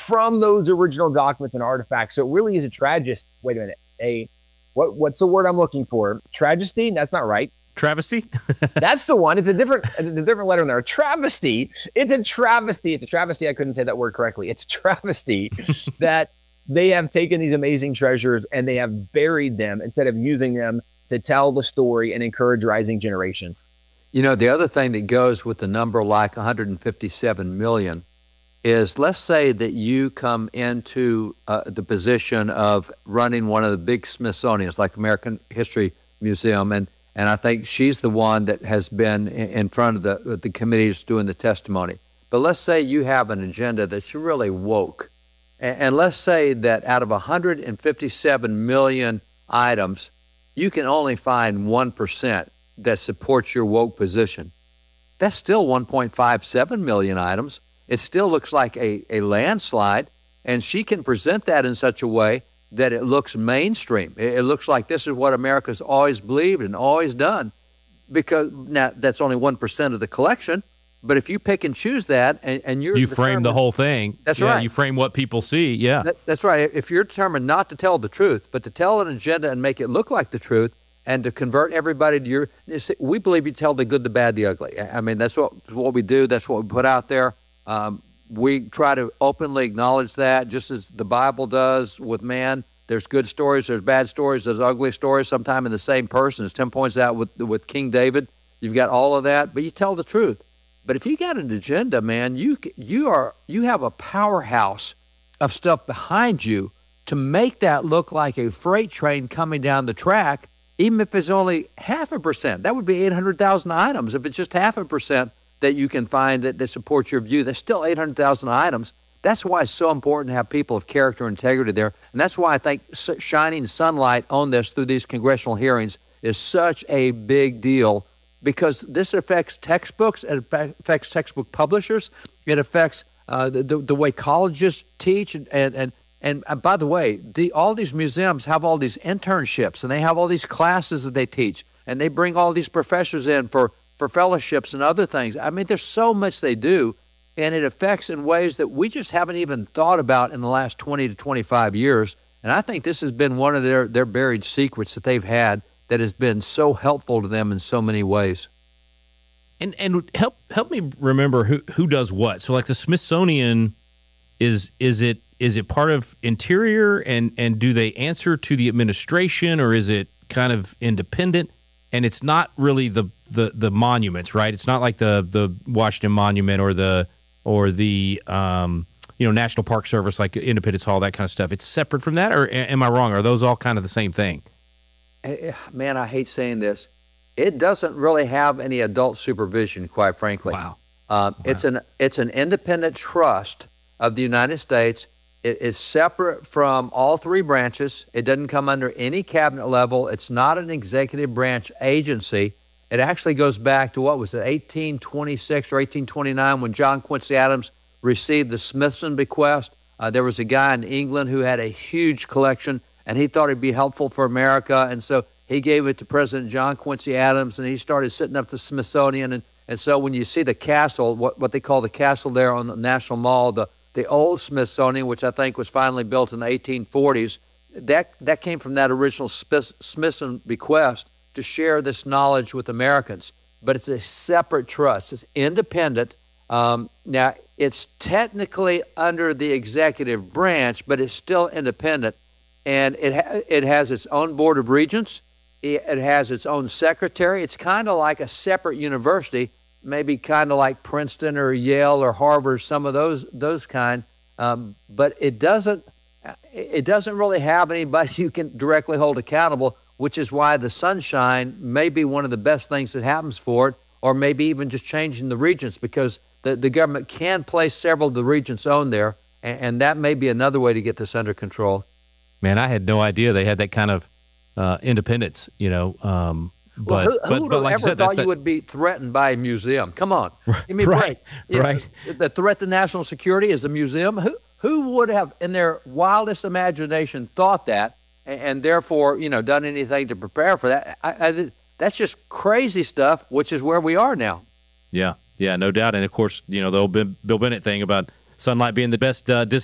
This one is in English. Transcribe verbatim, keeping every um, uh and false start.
from those original documents and artifacts. So it really is a tragedy. Wait a minute. A what? What's the word I'm looking for? Tragedy? That's not right. Travesty? That's the one. It's a different, there's a different letter in there. A travesty. It's a travesty. It's a travesty. I couldn't say that word correctly. It's a travesty that they have taken these amazing treasures and they have buried them instead of using them to tell the story and encourage rising generations. You know, the other thing that goes with the number like one hundred fifty-seven million is, let's say that you come into uh, the position of running one of the big Smithsonians, like American History Museum, and And I think she's the one that has been in front of the the committees doing the testimony. But let's say you have an agenda that's really woke. And, and let's say that out of one hundred fifty-seven million items, you can only find one percent that supports your woke position. That's still one point five seven million items. It still looks like a, a landslide. And she can present that in such a way that it looks mainstream. It, it looks like this is what America's always believed and always done. Because now that's only one percent of the collection. But if you pick and choose that and, and you're You frame the whole thing. That's yeah, right. You frame what people see, yeah. That, that's right. If you're determined not to tell the truth, but to tell an agenda and make it look like the truth and to convert everybody to your... We believe you tell the good, the bad, the ugly. I mean, that's what, what we do. That's what we put out there. Um, we try to openly acknowledge that, just as the Bible does with man. There's good stories, there's bad stories, there's ugly stories, sometimes in the same person. As Tim points out with with King David, you've got all of that, but you tell the truth. But if you got an agenda, man, you you are you have a powerhouse of stuff behind you to make that look like a freight train coming down the track, even if it's only half a percent. That would be eight hundred thousand items. If it's just half a percent that you can find that, that support your view, that's still eight hundred thousand items. That's why it's so important to have people of character and integrity there. And that's why I think shining sunlight on this through these congressional hearings is such a big deal, because this affects textbooks, it affects textbook publishers, it affects uh, the, the, the way colleges teach. And, and, and, and uh, by the way, the, all these museums have all these internships, and they have all these classes that they teach, and they bring all these professors in for, for fellowships and other things. I mean, there's so much they do. And it affects in ways that we just haven't even thought about in the last twenty to twenty-five years. And I think this has been one of their, their buried secrets that they've had that has been so helpful to them in so many ways. And and help help me remember who who does what. So like the Smithsonian, is is it is it part of Interior, and, and do they answer to the administration, or is it kind of independent? And it's not really the, the, the monuments, right? It's not like the, the Washington Monument or the or the um, you know, National Park Service, like Independence Hall, that kind of stuff. It's separate from that, or am I wrong? Are those all kind of the same thing? Man, I hate saying this. It doesn't really have any adult supervision, quite frankly. Wow. Uh, wow. It's an it's an independent trust of the United States. It is separate from all three branches. It doesn't come under any cabinet level. It's not an executive branch agency. It actually goes back to, what was it, eighteen twenty-six or eighteen twenty-nine, when John Quincy Adams received the Smithson bequest. Uh, there was a guy in England who had a huge collection, and he thought it'd be helpful for America, and so he gave it to President John Quincy Adams, and he started setting up the Smithsonian. And, and so when you see the castle, what, what they call the castle there on the National Mall, the, the old Smithsonian, which I think was finally built in the eighteen forties, that, that came from that original Smithson bequest to share this knowledge with Americans. But it's a separate trust. It's independent. Um, now, it's technically under the executive branch, but it's still independent. And it ha- it has its own board of regents. It, it has its own secretary. It's kind of like a separate university, maybe kind of like Princeton or Yale or Harvard, some of those those kind. Um, but it doesn't it doesn't really have anybody you can directly hold accountable, which is why the sunshine may be one of the best things that happens for it, or maybe even just changing the regents, because the, the government can place several of the regents on there, and, and that may be another way to get this under control. Man, I had no idea they had that kind of uh, independence, you know. Um, but, well, who, but, who but, would but have like ever said, thought that's you that, would be threatened by a museum? Come on. Give me a right, break. You right. know, the threat to national security is a museum. Who who would have, in their wildest imagination, thought that, and, and therefore, you know, done anything to prepare for that? I, I, that's just crazy stuff, which is where we are now. Yeah, yeah, no doubt. And, of course, you know, the old Bill Bennett thing about sunlight being the best uh,